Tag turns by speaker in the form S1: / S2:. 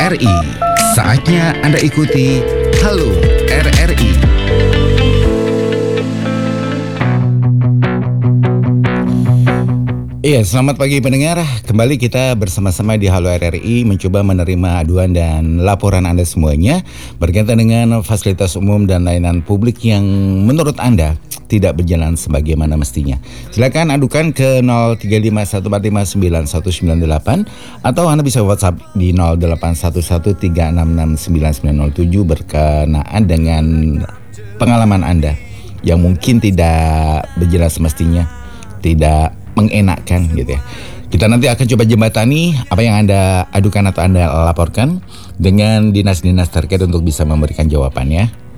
S1: RRI. Saatnya Anda ikuti Halo RRI. Iya, selamat pagi pendengar. Kembali kita bersama-sama di Halo RRI mencoba menerima aduan dan laporan Anda semuanya berkaitan dengan fasilitas umum dan layanan publik yang menurut Anda tidak berjalan sebagaimana mestinya. Silakan adukan ke 0351459198 atau Anda bisa WhatsApp di 0811366997 berkenaan dengan pengalaman Anda yang mungkin tidak berjalan semestinya, tidak mengenakkan gitu ya. Kita nanti akan coba jembatani apa yang Anda adukan atau Anda laporkan dengan dinas-dinas terkait untuk bisa memberikan jawabannya.